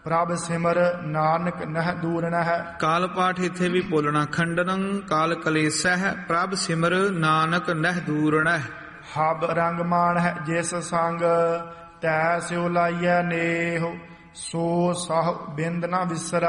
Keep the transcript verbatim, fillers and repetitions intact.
ਪ੍ਰਭ ਸਿਮਰ ਨਾਨਕ ਨਹਿ ਦੂਰਨਹਿ। ਕਾਲ ਪਾਠ ਇੱਥੇ ਵੀ ਬੋਲਣਾ। ਖੰਡਨੰ ਕਾਲ ਕਲੇਸ਼ਹਿ ਪ੍ਰਭ ਸਿਮਰ ਨਾਨਕ ਨਹਿ ਦੂਰਨਹਿ। ਹਬ ਰੰਗ ਮਾਨ ਹੈ ਜਿਸ ਸੰਗ ਤੈ ਸਿਉ ਲਾਈਐ ਨੇਹ, ਸੋ ਸਾਹ ਬਿੰਦ ਨਾ ਵਿਸਰੈ।